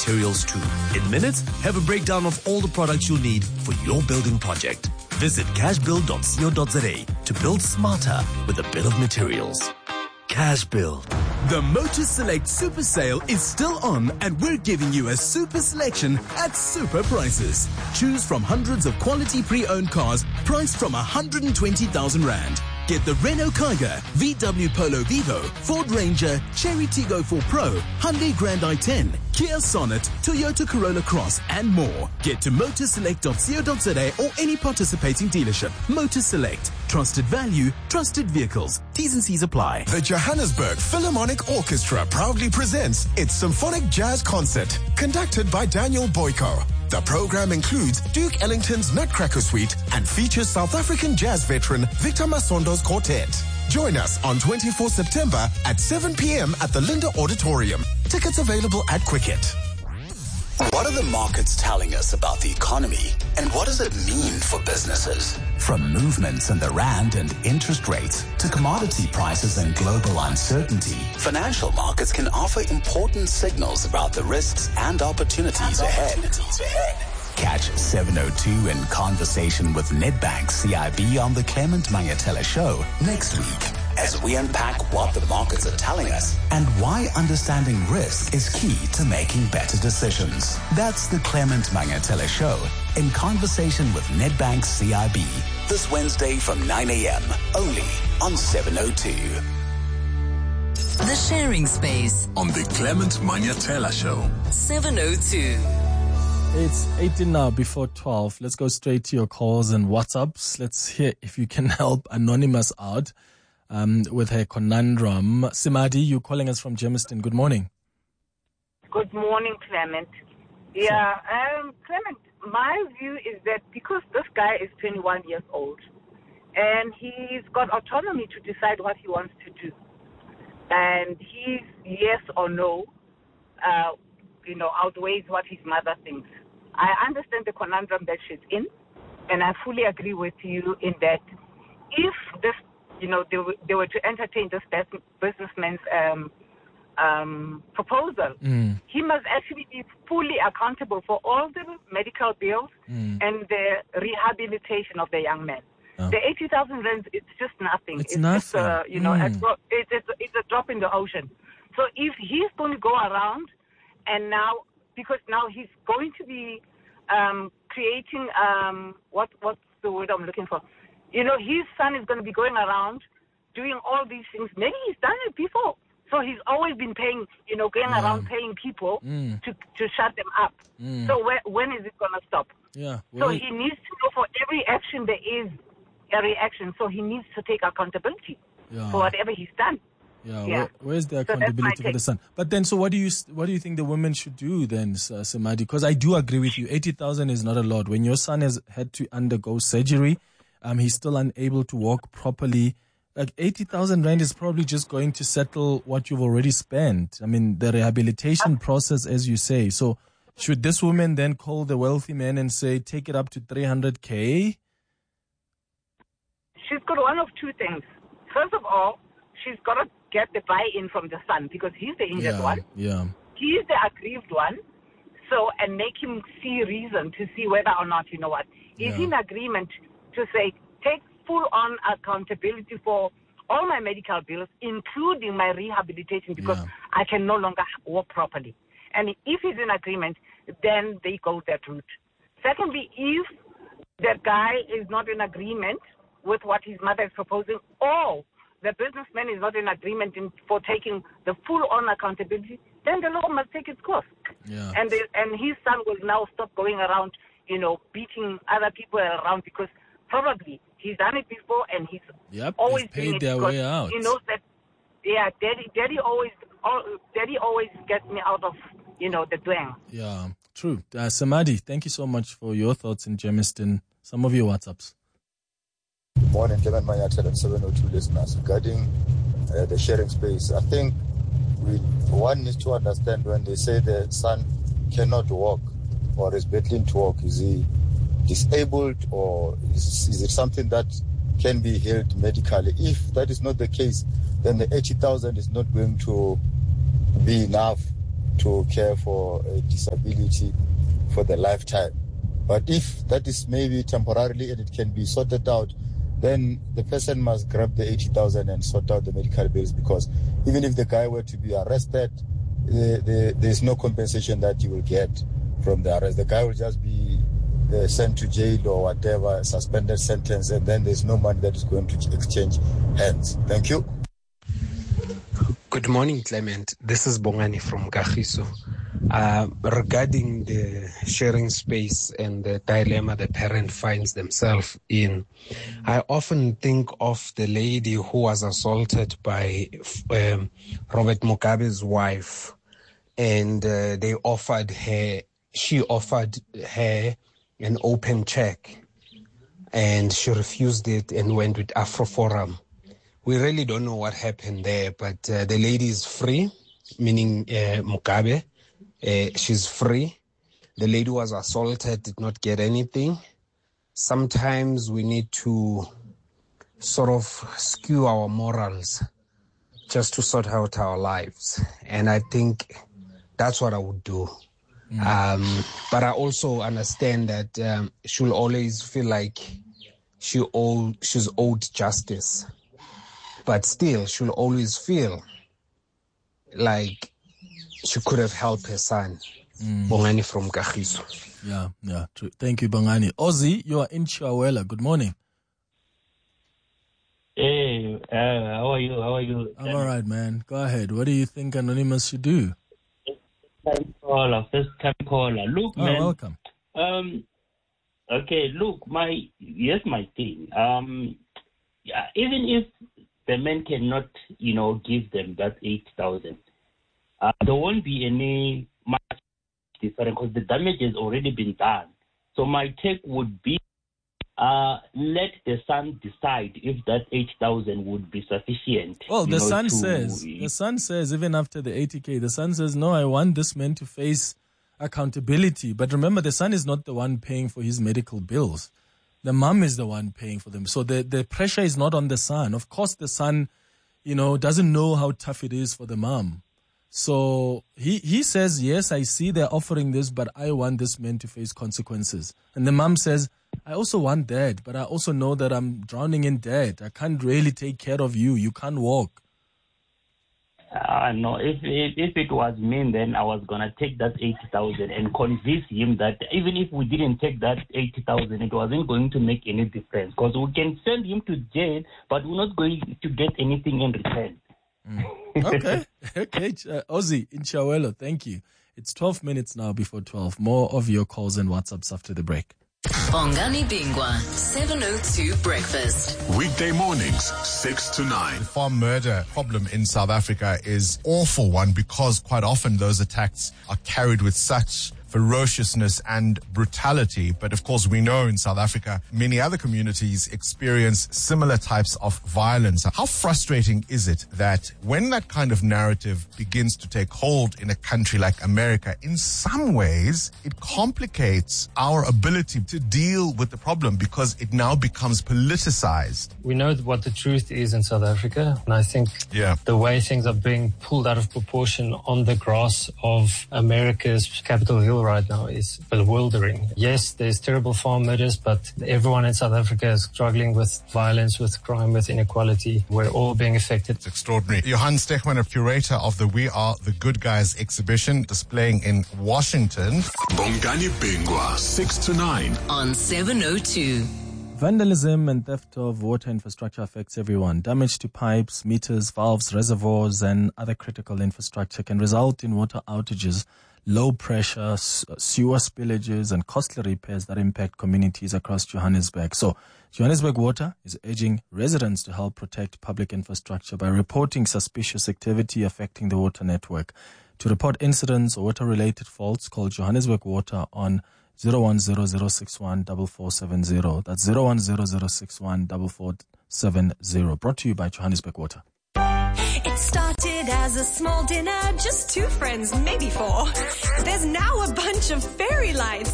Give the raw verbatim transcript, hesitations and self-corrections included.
materials too. In minutes, have a breakdown of all the products you'll need for your building project. Visit cash build dot co dot za to build smarter with a bill of materials. Cash Build. The Motor Select Super Sale is still on, and we're giving you a super selection at super prices. Choose from hundreds of quality pre-owned cars priced from one hundred twenty thousand rand. Get the Renault Kiger, V W Polo Vivo, Ford Ranger, Cherry Tiggo four Pro, Hyundai Grand i ten, Kia Sonet, Toyota Corolla Cross, and more. Get to motor select dot co dot za or any participating dealership. Motor Select. Trusted value, trusted vehicles. T's and C's apply. The Johannesburg Philharmonic Orchestra proudly presents its Symphonic Jazz Concert, conducted by Daniel Boyko. The program includes Duke Ellington's Nutcracker Suite and features South African jazz veteran Victor Masondo's quartet. Join us on the twenty-fourth of September at seven p.m. at the Linda Auditorium. Tickets available at Quicket. What are the markets telling us about the economy, and what does it mean for businesses? From movements in the rand and interest rates to commodity prices and global uncertainty, financial markets can offer important signals about the risks and opportunities ahead. Catch seven oh two in conversation with Nedbank C I B on the Clement Mangatela Show next week, as we unpack what the markets are telling us and why understanding risk is key to making better decisions. That's the Clement Mangatela Show in conversation with Nedbank C I B this Wednesday from nine a.m. only on seven oh two. The Sharing Space on the Clement Mangatela Show. seven oh two. It's eighteen now before twelve. Let's go straight to your calls and WhatsApps. Let's hear if you can help Anonymous out um, with her conundrum. Simadi, you're calling us from Germiston. Good morning. Good morning, Clement. Yeah, um, Clement, my view is that because this guy is twenty-one years old and he's got autonomy to decide what he wants to do, and his yes or no, uh, you know, outweighs what his mother thinks. I understand the conundrum that she's in, and I fully agree with you in that if this, you know, they, w- they were to entertain this bus- businessman's um, um, proposal, mm. he must actually be fully accountable for all the medical bills mm. and the rehabilitation of the young man. Oh. The eighty thousand rands, it's just nothing. It's, it's nothing. Just, uh, you know, mm. it's, it's, it's, it's a drop in the ocean. So if he's going to go around and now, because now he's going to be um, creating, um, what what's the word I'm looking for? You know, his son is going to be going around doing all these things. Maybe he's done it before. So he's always been paying, you know, going yeah. around paying people mm. to, to shut them up. Mm. So where, when is it going to stop? Yeah. Well, so he needs to know for every action there is a reaction. So he needs to take accountability yeah. for whatever he's done. Yeah, yeah. Where, where's the accountability so for the son? But then, so what do you what do you think the women should do then, uh, Samadi? Because I do agree with you. eighty thousand is not a lot. When your son has had to undergo surgery, um, he's still unable to walk properly. Like eighty thousand rand is probably just going to settle what you've already spent. I mean, the rehabilitation process, as you say. So, should this woman then call the wealthy man and say, take it up to three hundred K? She's got one of two things. First of all, she's got to get the buy-in from the son because he's the injured yeah, one. Yeah. He's the aggrieved one. So, and make him see reason to see whether or not, you know what, is yeah. in agreement to say, take full-on accountability for all my medical bills, including my rehabilitation, because yeah. I can no longer walk properly. And if he's in agreement, then they go that route. Secondly, if the guy is not in agreement with what his mother is proposing, or the businessman is not in agreement in, for taking the full-on accountability, then the law must take its course. Yeah. And the, and his son will now stop going around, you know, beating other people around because probably he's done it before and he's yep, always paid their way out. He knows that, yeah, daddy, daddy always, daddy always gets me out of, you know, the dwang. Yeah, true. Uh, Samadi, thank you so much for your thoughts in Germiston. Some of your WhatsApps. Morning, Clement Mangatela and seven oh two listeners. Regarding uh, the sharing space, I think we one needs to understand when they say the son cannot walk or is battling to walk, is he disabled or is, is it something that can be healed medically? If that is not the case, then the eighty thousand is not going to be enough to care for a disability for the lifetime. But if that is maybe temporarily and it can be sorted out, then the person must grab the eighty thousand and sort out the medical bills, because even if the guy were to be arrested, the, the, there's no compensation that you will get from the arrest. The guy will just be uh, sent to jail or whatever, suspended sentence, and then there's no money that is going to exchange hands. Thank you. Good morning, Clement. This is Bongani from Kagiso. Uh, regarding the sharing space and the dilemma the parent finds themselves in, I often think of the lady who was assaulted by um, Robert Mugabe's wife, and uh, they offered her, she offered her an open check, and she refused it and went with Afroforum. We really don't know what happened there, but uh, the lady is free, meaning uh, Mugabe. Uh, she's free. The lady was assaulted, did not get anything. Sometimes we need to sort of skew our morals just to sort out our lives. And I think that's what I would do. Mm. Um, but I also understand that um, she'll always feel like she owe, she's owed justice. But still, she'll always feel like she could have helped her son. Mm. Bongani from Kagiso. Yeah, yeah, true. Thank you, Bongani. Ozzy, you are in Chiawela. Good morning. Hey, uh, how are you? How are you? I'm all right, man. Go ahead. What do you think Anonymous should do? First time caller, first time caller. Look, oh, man. welcome. Um, okay, look, my, here's my thing. Um, yeah, even if the men cannot, you know, give them that eight thousand, Uh, there won't be any much difference because the damage has already been done. So my take would be, uh, let the son decide if that eight thousand would be sufficient. Well, the know, son to, says, the son says, even after the eighty K, the son says, no, I want this man to face accountability. But remember, the son is not the one paying for his medical bills. The mom is the one paying for them. So the, the pressure is not on the son. Of course, the son, you know, doesn't know how tough it is for the mom. So he, he says, yes, I see they're offering this, but I want this man to face consequences. And the mom says, I also want that, but I also know that I'm drowning in debt. I can't really take care of you. You can't walk. Uh, no, if, if if it was me, then I was going to take that eighty thousand and convince him that even if we didn't take that eighty thousand, it wasn't going to make any difference. Because we can send him to jail, but we're not going to get anything in return. Mm. Okay, okay. Uh, Ozzy in Chiawelo, thank you. It's twelve minutes now before twelve. More of your calls and WhatsApps after the break. Bongani Bingwa, seven oh two Breakfast. Weekday mornings, six to nine. The farm murder problem in South Africa is an awful one because quite often those attacks are carried with such ferociousness and brutality. But of course, we know in South Africa, many other communities experience similar types of violence. How frustrating is it that when that kind of narrative begins to take hold in a country like America, in some ways, it complicates our ability to deal with the problem because it now becomes politicized. We know what the truth is in South Africa, and I think yeah. the way things are being pulled out of proportion on the grass of America's Capitol Hill right now is bewildering. Yes, there's terrible farm murders, but everyone in South Africa is struggling with violence, with crime, with inequality. We're all being affected. It's extraordinary. Johan Stegman, a curator of the We Are the Good Guys exhibition displaying in Washington. Bongani Bingwa, six to nine. On seven oh two. Vandalism and theft of water infrastructure affects everyone. Damage to pipes, meters, valves, reservoirs, and other critical infrastructure can result in water outages, low pressure, sewer spillages, and costly repairs that impact communities across Johannesburg. So, Johannesburg Water is urging residents to help protect public infrastructure by reporting suspicious activity affecting the water network. To report incidents or water-related faults, call Johannesburg Water on zero one zero zero six one four four seven zero. That's zero one zero zero six one four four seven zero. Brought to you by Johannesburg Water. It started as a small dinner, just two friends, maybe four. There's now a bunch of fairy lights